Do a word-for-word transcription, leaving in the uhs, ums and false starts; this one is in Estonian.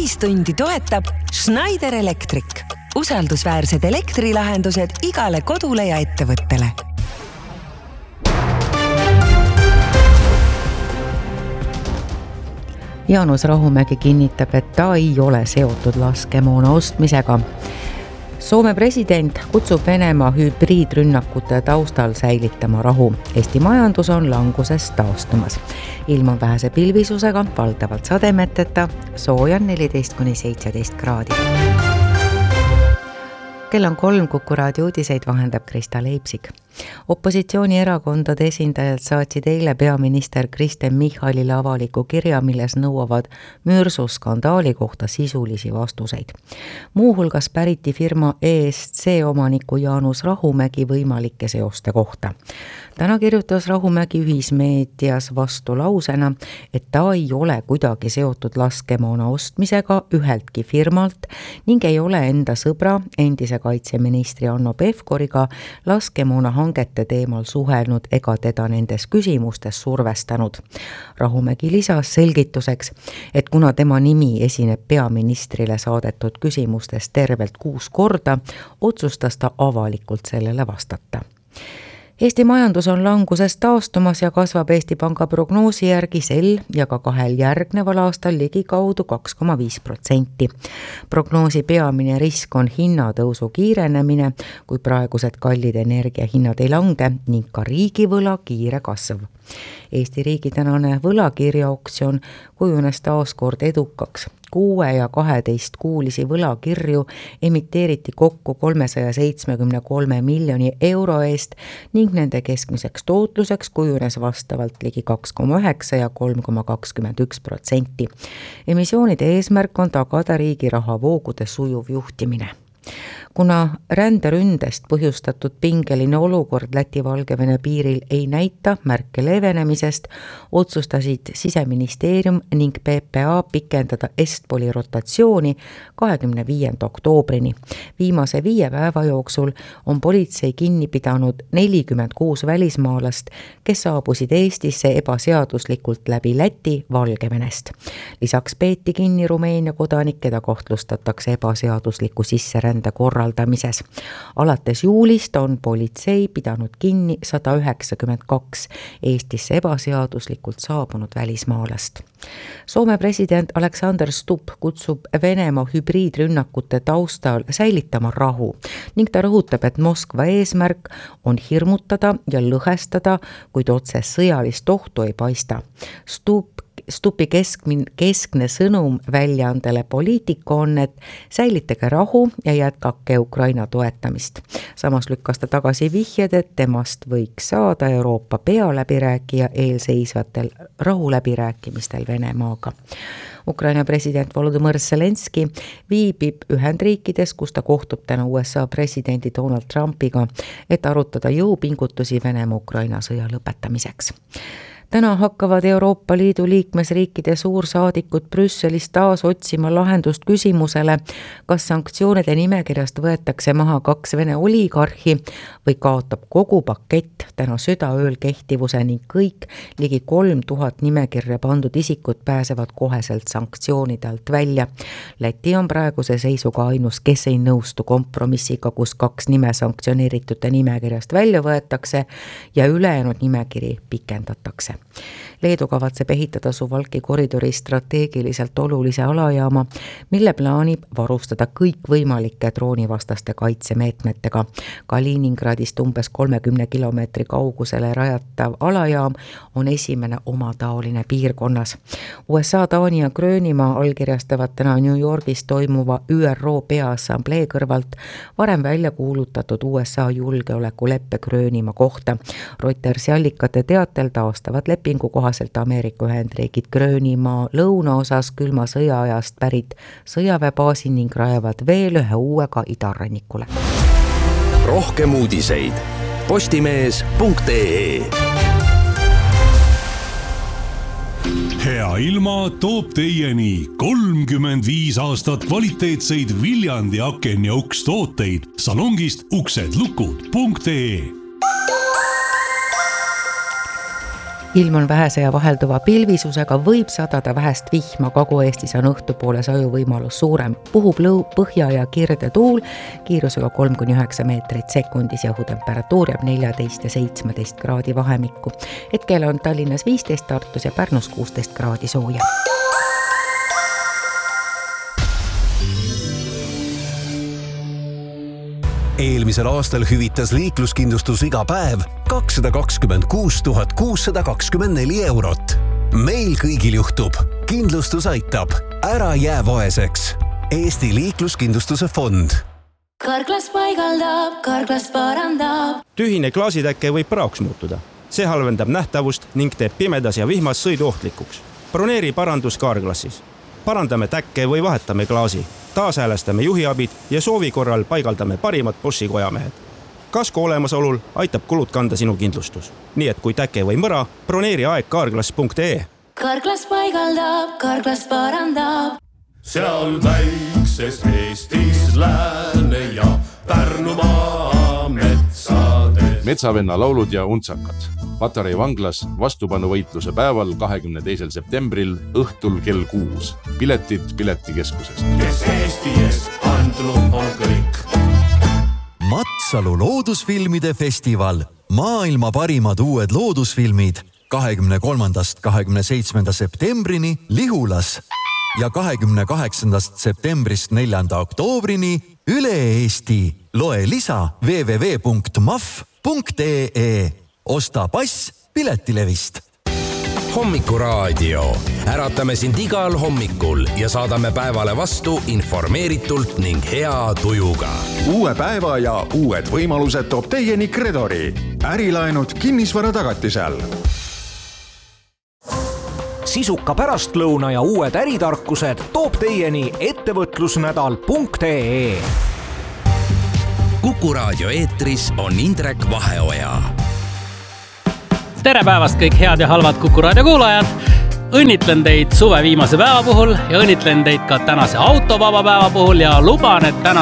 Ühistundi toetab Schneider Electric. Usaldusväärsed elektrilahendused igale kodule ja ettevõttele. Jaanus Rahumägi kinnitab, et ta ei ole seotud laskemoona ostmisega. Soome president kutsub Venemaa hübriidrünnakute taustal säilitama rahu. Eesti majandus on languses taastumas. Ilm on vähese pilvisusega, valdavalt sademeteta, soojan neliteist kuni seitseteist kraadi. Kell on kolm, Kuku raadio uudiseid vahendab Krista Leipsig. Opositsioonierakondade esindajad saatsid eile peaminister Kristen Michalile avaliku kirja, milles nõuavad Mürsu skandaali kohta sisulisi vastuseid. Muuhulgas päriti firma E S C omaniku Jaanus Rahumägi võimalike seoste kohta. Täna kirjutas Rahumägi ühismeedias vastu lausena, et ta ei ole kuidagi seotud laskemoona ostmisega üheltki firmalt ning ei ole enda sõbra, endise kaitseministri Anno Pevkoriga laskemoona hangete teemal suhelnud ega teda nendes küsimustes survestanud. Rahumägi lisas selgituseks, et kuna tema nimi esineb peaministrile saadetud küsimustes tervelt kuus korda, otsustas ta avalikult sellele vastata. Eesti majandus on languses taastumas ja kasvab Eesti Panga prognoosi järgi sel ja ka kahel järgneval aastal ligi kaudu kaks koma viis protsenti. Prognoosi peamine risk on hinnatõusu kiirenemine, kui praegused kallid energiahinnad ei lange ning ka riigivõla kiire kasv. Eesti riigi tänane võlakirjaoksjon kujunes taaskord edukaks. Kuue ja kaheteist kuulisi võlakirju emiteeriti kokku kolmesaja seitsmekümne kolme miljoni euro eest ning nende keskmiseks tootluseks kujunes vastavalt ligi kaks koma üheksa ja kolm koma kakskümmend üks protsenti. Emissioonide eesmärk on tagada riigi rahavoogude sujuv juhtimine. Kuna ränderündest põhjustatud pingeline olukord Läti-Valgevene piiril ei näita märke leevenemisest, otsustasid Siseministeerium ning P P A pikendada Estpoli rotatsiooni kahekümne viienda oktoobrini. Viimase viie päeva jooksul on politsei kinni pidanud nelikümmend kuus välismaalast, kes saabusid Eestisse ebaseaduslikult läbi Läti Valgevenest. Lisaks peeti kinni Rumeenia kodanik, keda kohtlustatakse ebaseadusliku sisserände korral. Alates juulist on politsei pidanud kinni sada üheksakümmend kaks Eestisse ebaseaduslikult saabunud välismaalast. Soome president Alexander Stubb kutsub Venemaa hübriidrünnakute taustal säilitama rahu ning ta rõhutab, et Moskva eesmärk on hirmutada ja lõhestada, kuid otse sõjalist ohtu ei paista. Stubb Stuppi keskmin, keskne sõnum väljaandele poliitika on, et säilitage rahu ja jätkake Ukraina toetamist. Samas lükkas ta tagasi vihjed, et temast võiks saada Euroopa pealäbirääkija eelseisvatel rahuläbirääkimistel Venemaaga. Ukraina president Volodymyr Zelenski viibib Ühendriikides, kus ta kohtub täna U S A presidendi Donald Trumpiga, et arutada jõupingutusi Venemaa-Ukraina sõja lõpetamiseks. Täna hakkavad Euroopa Liidu liikmesriikide suursaadikud Brüsselis taas otsima lahendust küsimusele, kas sanktsioonide nimekirjast võetakse maha kaks Vene oligarhi või kaotab kogu pakett täna südaööl kehtivuse ning kõik ligi kolm tuhat nimekirja pandud isikud pääsevad koheselt sanktsioonide alt välja. Läti on praeguse seisuga ainus, kes ei nõustu kompromissiga, kus kaks nime sanktsioneeritute nimekirjast välja võetakse ja ülejäänud nimekiri pikendatakse. Leedu kavatseb ehitada Suwalki koridori strateegiliselt olulise alajaama, mille plaanib varustada kõikvõimalike droonivastaste kaitsemeetmetega. Kaliningradist umbes kolmekümne kilomeetri kaugusele rajatav alajaam on esimene omataoline piirkonnas. U S A, Taani ja Gröönimaa allkirjastavad täna New Yorgis toimuva Ü R O Peaassamblee kõrvalt varem välja kuulutatud U S A julgeolekuleppe Gröönimaa kohta. Reutersi allikate teatel taastavad lepingu kohaselt Ameerika Ühendriigid Gröönimaa lõunaosas külma sõjaajast pärit sõjaväebaasi ning rajavad veel ühe uuega idarannikule. Rohkem uudiseid postimees punkt ee. Hea ilma toob teieni kolmkümmend viis aastat kvaliteetseid Viljandi aken ja uks tooteid salongist uksedlukud punkt ee. ilm on vähese ja vahelduva pilvisusega, võib sadada vähest vihma, Kagu-Eestis on õhtupoole saju võimalus suurem. Puhub lõu, põhja ja kirde tuul, kiirusega kolm kuni üheksa meetrit sekundis ja õhutemperatuur jääb neljateist ja seitsmeteist kraadi vahemikku. Hetkel on Tallinnas viisteist, Tartus ja Pärnus kuusteist kraadi sooja. Eelmisel aastal hüvitas liikluskindlustus iga päev kakssada kakskümmend kuus tuhat kuussada kakskümmend neli eurot. Meil kõigil juhtub. Kindlustus aitab. Ära jää vaeseks. Eesti liikluskindlustuse fond. Karklas paigaldab, Karklas parandab. Tühine klaasitäkke võib praoks muutuda. See halvendab nähtavust ning teeb pimedas ja vihmas sõidu ohtlikuks. Broneeri parandus Karklassis. Parandame täkke või vahetame klaasi. Taashäälestame juhiabid ja soovi korral paigaldame parimad Boschi kojamehed. Kasko olemasolul aitab kulud kanda sinu kindlustus. Nii et kui täke või mõra, broneeri aeg karklas punkt ee. Karklas paigaldab, Karklas parandab. Seal väikses Eestis Lääne ja Pärnumaa metsades. Metsavenna laulud ja untsakad. Patarei vanglas vastupanuvõitluse päeval kahekümne teisel septembril õhtul kell kuus. Piletid Piletikeskusest. Kes Eesti eest andnud on kõik. Matsalu loodusfilmide festival. Maailma parimad uued loodusfilmid kahekümne kolmandast kahekümne seitsmenda septembrini Lihulas ja kahekümne kaheksandast septembrist neljanda oktoobrini üle Eesti. Loe lisa w w w punkt m a f punkt e e. Osta pass Piletilevist. Hommikuraadio. Äratame sind igal hommikul ja saadame päevale vastu informeeritult ning hea tujuga. Uue päeva ja uued võimalused toob teieni Kredori. Ärilaenud kinnisvara tagatisel. Sisuka pärastlõuna ja uued äritarkused toob teieni ettevõtlusnädal punkt e e. Kuku raadio eetris on Indrek Vaheoja. Tere päevast kõik head ja halvad Kuku raadio kuulajad. Õnnitlen teid suve viimase päeva puhul ja õnnitlen teid ka tänase autovaba päeva puhul ja luban, et täna